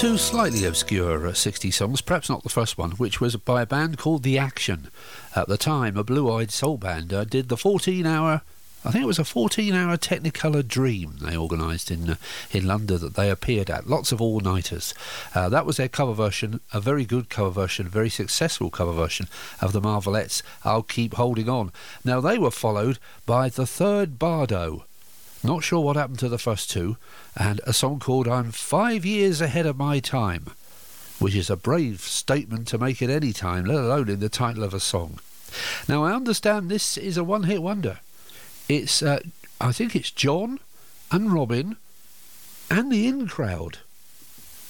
Two slightly obscure 60 songs, perhaps not the first one, which was by a band called The Action. At the time, a blue-eyed soul band did the 14-hour, I think it was a 14-hour Technicolor Dream they organised in London that they appeared at. Lots of all-nighters. That was their cover version, a very good cover version, a very successful cover version of the Marvelettes' I'll Keep Holding On. Now, they were followed by The Third Bardo. Not sure what happened to the first two, and a song called I'm 5 years ahead of my time, which is a brave statement to make at any time, let alone in the title of a song. Now, I understand this is a one-hit wonder. It's, I think it's John and Robin and the In Crowd